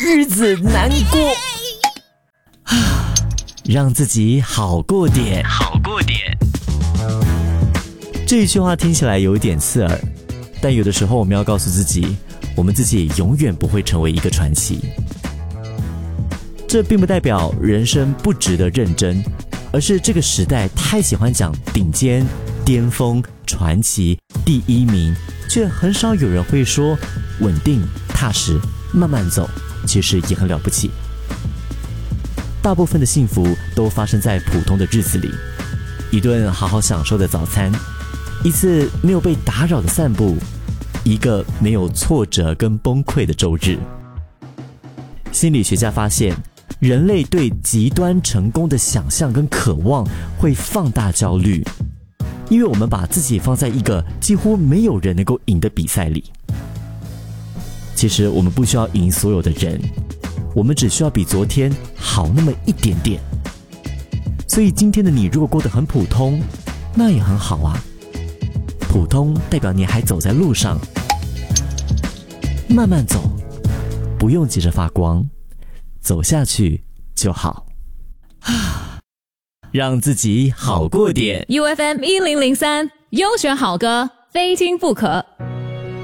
日子难过，让自己好过点。这一句话听起来有点刺耳，但有的时候我们要告诉自己，我们自己永远不会成为一个传奇。这并不代表人生不值得认真，而是这个时代太喜欢讲顶尖、巅峰、传奇、第一名，却很少有人会说稳定、踏实、慢慢走，其实也很了不起。大部分的幸福都发生在普通的日子里，一顿好好享受的早餐，一次没有被打扰的散步，一个没有挫折跟崩溃的周日。心理学家发现，人类对极端成功的想象跟渴望会放大焦虑，因为我们把自己放在一个几乎没有人能够赢的比赛里。其实我们不需要赢所有的人，我们只需要比昨天好那么一点点。所以今天的你如果过得很普通，那也很好啊。普通代表你还走在路上，慢慢走，不用急着发光，走下去就好。让自己好过点。 UFM 1003优选好歌，非听不可。